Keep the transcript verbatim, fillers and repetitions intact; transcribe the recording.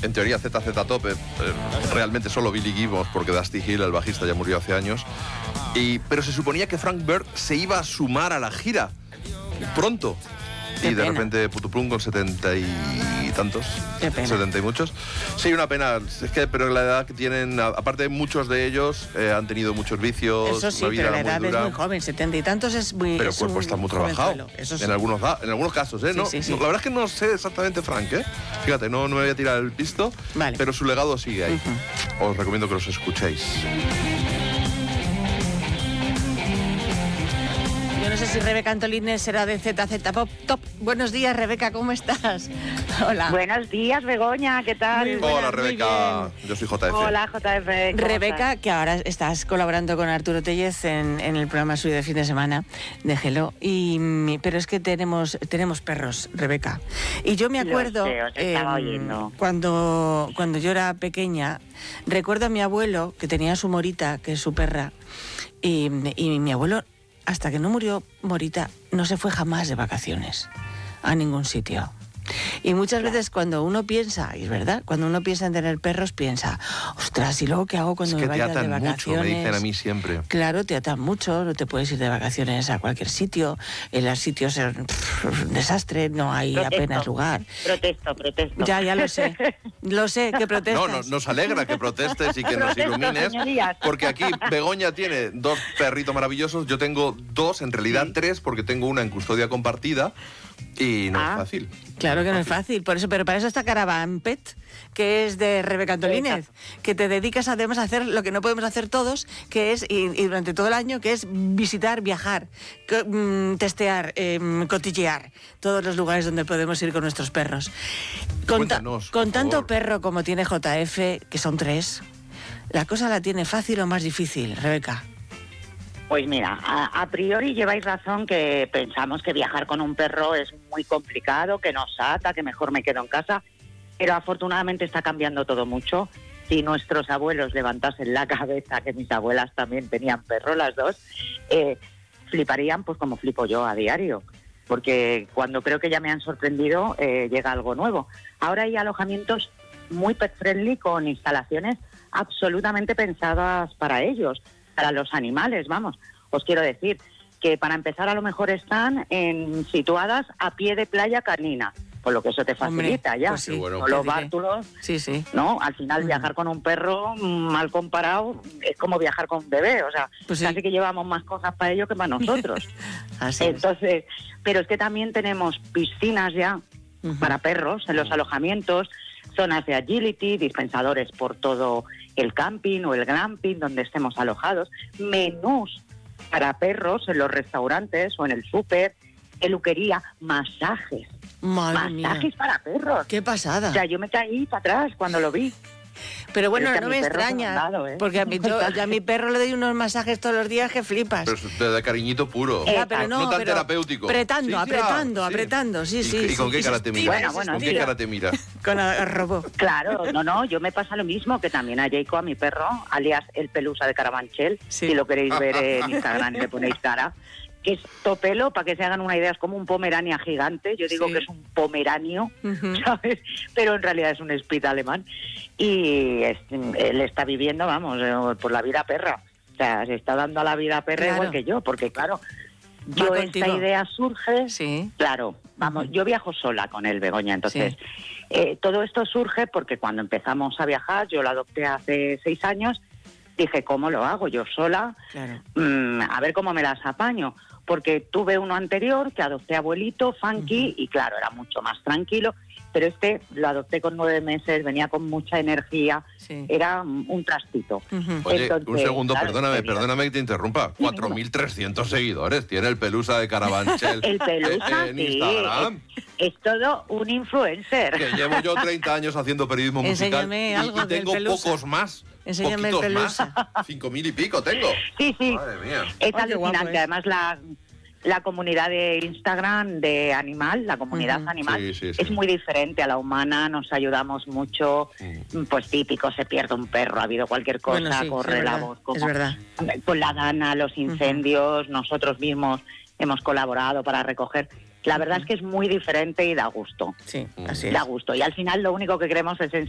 en teoría Z Z Top, eh, realmente solo Billy Gibbons, porque Dusty Hill, el bajista, ya murió hace años. Y, pero se suponía que Frank Bird se iba a sumar a la gira pronto. Qué y de pena. repente Putuplum con setenta y tantos, Qué pena. setenta y muchos. Sí, una pena. Es que, pero la edad que tienen, a- aparte muchos de ellos eh, han tenido muchos vicios, Eso sí, una vida pero la edad muy es dura. muy joven, setenta y tantos es muy... Pero el es cuerpo un está muy trabajado. jovenzuelo, eso sí. En algunos, da- en algunos casos, ¿eh? Sí, No, sí, sí. no, la verdad es que no sé exactamente Frank, ¿eh? Fíjate, no, no me voy a tirar el pisto, Vale. pero su legado sigue ahí. Os recomiendo que los escuchéis. Yo no sé si Rebeca Antolínez será de Z Z Pop Top. Buenos días, Rebeca, ¿cómo estás? Hola. Buenos días, Begoña, ¿qué tal? Muy buenas, Hola, muy Rebeca. Yo soy J F. Hola, J F. ¿cómo Rebeca, estás? que ahora estás colaborando con Arturo Tellez en, en el programa suyo de fin de semana de Hello. Y, mm, pero es que tenemos, tenemos perros, Rebeca. Y yo me Lo acuerdo, sé, os estaba oyendo. cuando, cuando yo era pequeña, recuerdo a mi abuelo, que tenía su Morita, que es su perra, y, y mi abuelo, hasta que no murió Morita, no se fue jamás de vacaciones a ningún sitio. Y muchas veces cuando uno piensa, y es verdad, cuando uno piensa en tener perros, piensa, ostras, ¿y luego qué hago Es cuando que me te vaya de atan mucho, vacaciones? me dicen a mí siempre. Claro, te atan mucho, no te puedes ir de vacaciones a cualquier sitio, en los sitios es un desastre, no hay Protesto. apenas lugar. Protesto, protesto. Ya, ya lo sé, lo sé, que protestas. No, no, nos alegra que protestes y que nos Protesto, ilumines, señorías. porque aquí Begoña tiene dos perritos maravillosos, yo tengo dos, en realidad Sí. tres, porque tengo una en custodia compartida y no Ah. es fácil. Claro que no es fácil, por eso, pero para eso está Caravan Pet, que es de Rebeca Antolínez, que te dedicas además a hacer lo que no podemos hacer todos, que es, y, y durante todo el año, que es visitar, viajar, co- mm, testear, em, cotillear todos los lugares donde podemos ir con nuestros perros. Con, ta- Cuéntanos, con por tanto favor. perro como tiene J F, que son tres, ¿la cosa la tiene fácil o más difícil, Rebeca? Pues mira, a, a priori lleváis razón que pensamos que viajar con un perro es muy complicado, que nos ata, que mejor me quedo en casa, pero afortunadamente está cambiando todo mucho. Si nuestros abuelos levantasen la cabeza, que mis abuelas también tenían perro, las dos, eh, fliparían pues como flipo yo a diario, porque cuando creo que ya me han sorprendido, eh, llega algo nuevo. Ahora hay alojamientos muy pet friendly con instalaciones absolutamente pensadas para ellos, para los animales, vamos. Os quiero decir que para empezar a lo mejor están en, situadas a pie de playa canina, por lo que eso te facilita. Hombre, ya. pues sí, bueno. Con te los diré. bártulos, Sí, sí. ¿no? Al final Ujú. viajar con un perro, mm, mal comparado, es como viajar con un bebé, o sea, Pues sí. casi que llevamos más cosas para ellos que para nosotros. Así es. Entonces, pero es que también tenemos piscinas ya Ujú. para perros en los alojamientos, zonas de agility, dispensadores por todo el camping o el glamping donde estemos alojados, menús para perros en los restaurantes o en el súper, peluquería, masajes, Madre mía, masajes para perros. qué pasada. O sea, yo me caí para atrás cuando lo vi. Pero bueno, Pero es que no a me mi perro se lo han extraña, dado, ¿eh? porque a mi, yo, yo a mi perro le doy unos masajes todos los días que flipas. Pero es de, de cariñito puro. Eh, Ya, pero no, no tan pero terapéutico. Apretando, Sí, ya, apretando, sí. apretando, sí, ¿Y, sí. ¿Y con sí, qué y cara se te estira, mira? Bueno, se bueno, ¿Con qué estira. cara te mira? Con el robot. Claro, no, no, yo me pasa lo mismo que también a Jacob, a mi perro, alias el pelusa de Carabanchel, Sí. si lo queréis ver en Instagram le ponéis cara, que es topelo, para que se hagan una idea, es como un pomerania gigante, yo digo Sí. que es un pomeranio, Ujú. ¿sabes? Pero en realidad es un spitz alemán y es- él está viviendo, vamos, eh, por la vida perra, o sea, se está dando a la vida perra Claro. igual que yo, porque claro, Va yo contigo. esta idea surge... Sí. Claro, vamos, Ujú. yo viajo sola con él, Begoña, entonces eh, todo esto surge porque cuando empezamos a viajar, yo lo adopté hace seis años, dije, ¿cómo lo hago yo sola? Claro. Mm, a ver cómo me las apaño, porque tuve uno anterior que adopté abuelito, funky, y claro, era mucho más tranquilo, pero este lo adopté con nueve meses, venía con mucha energía, Sí. era mm, un trastito. Ujú. Oye, Entonces, un segundo, claro, perdóname, querido. perdóname que te interrumpa. cuatro mil trescientos seguidores tiene el pelusa de Carabanchel El pelusa, en sí, Instagram. Es todo un influencer. Que llevo yo treinta años haciendo periodismo musical Enséñame y- algo y, del tengo pelusa. pocos más. Enséñame el poquitos más. pelusa. Cinco mil y pico tengo. Sí, sí. Madre mía. Es Ay, qué guapo alucinante. es. Además, la, la comunidad de Instagram de Animal, la comunidad Ujú. animal, Sí, sí, sí. es muy diferente a la humana, nos ayudamos mucho, Mm. pues típico, se pierde un perro, ha habido cualquier cosa, Bueno, sí, corre es la verdad, voz. Como, es verdad. Con la Dana, los incendios, nosotros mismos hemos colaborado para recoger. La verdad es que es muy diferente y da gusto, Sí, Mm. así es. da gusto. Y al final lo único que queremos es